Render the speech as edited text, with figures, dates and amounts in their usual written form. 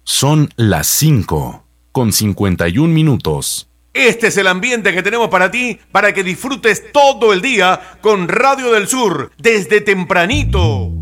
Son las 5:51. Este es el ambiente que tenemos para ti, para que disfrutes todo el día con Radio del Sur, desde tempranito.